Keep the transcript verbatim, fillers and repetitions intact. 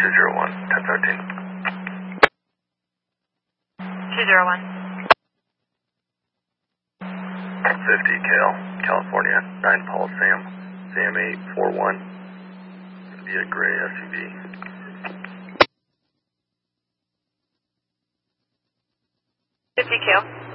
two zero one, ten thirteen. two zero one. fifty, Cal, California, nine Paul Sam, Sam eight four one, via gray S U V. fifty, Cal.